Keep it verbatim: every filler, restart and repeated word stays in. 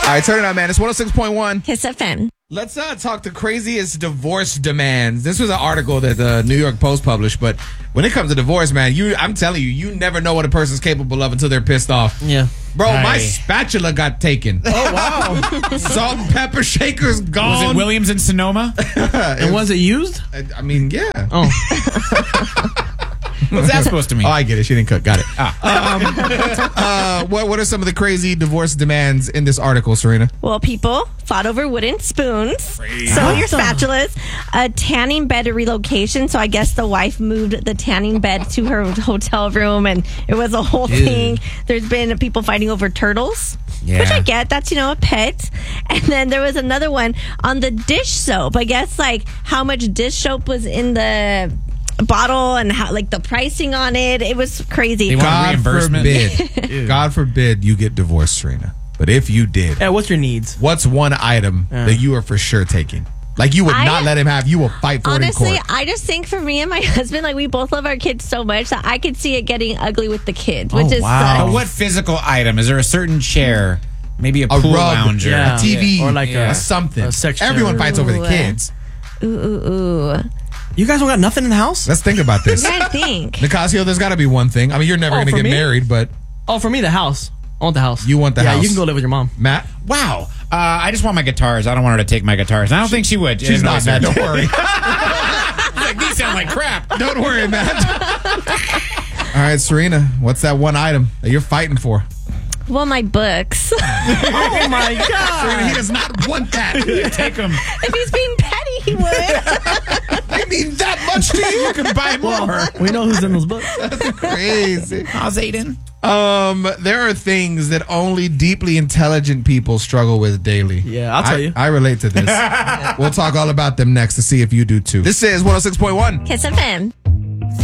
All right, turn it on, man. It's one oh six point one. Kiss F M. Let's uh, talk the craziest divorce demands. This was an article that the New York Post published, but when it comes to divorce, man, you I'm telling you, you never know what a person's capable of until they're pissed off. Yeah. Bro, Aye. my spatula got taken. Oh, wow. Salt and pepper shaker's gone. Was it Williams and Sonoma? And was it used? I, I mean, yeah. Oh. What's that supposed to mean? Oh, I get it. She didn't cook. Got it. Um, uh, what What are some of the crazy divorce demands in this article, Serena? Well, people fought over wooden spoons. So What your the- spatulas, a tanning bed relocation. So I guess the wife moved the tanning bed to her hotel room, and it was a whole Ew. thing. There's been people fighting over turtles, Yeah. which I get. That's, you know, a pet. And then there was another one on the dish soap. I guess like how much dish soap was in the bottle and how like the pricing on it. It was crazy. They want God reimbursement. forbid. God forbid you get divorced, Serena. But if you did, Yeah, what's your needs? what's one item Yeah. that you are for sure taking? Like you would I- not let him have. You will fight for Honestly, it in court. I just think for me and my husband, like we both love our kids so much that I could see it getting ugly with the kids, which Oh, is wow. But what physical item? Is there a certain chair? Maybe a, A pool rug, lounger? Yeah. a T V, Or like a, a- something. a section. Everyone fights over the Ooh. kids. Ooh, ooh, ooh. You guys don't got nothing in the house? Let's think about this. I think. Nicasio, there's got to be one thing. I mean, you're never Oh, going to for get me? married, but Oh, for me, the house. I want the house. You want the yeah, house. you can go live with your mom. Matt, Wow. Uh, I just want my guitars. I don't want her to take my guitars. And I don't think she would. she's It not annoys her. mad. Don't worry. Like, these sound like crap. Don't worry, Matt. All right, Serena, what's that one item that you're fighting for? Well, my books. Oh, my God. Serena, he does not want that. Take them. If he's being petty, he would. I mean that much to you. You can buy more. We know who's in those books. Crazy. How's Aiden? Um, there are things that only deeply intelligent people struggle with daily. Yeah, I'll tell I, you. I relate to this. We'll talk all about them next to see if you do too. This is one oh six point one. Kiss F M.